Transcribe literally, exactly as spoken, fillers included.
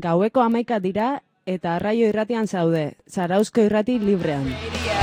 Gaueko hamaika dira eta Arraio irratian zaude, Zarauzko irrati librean.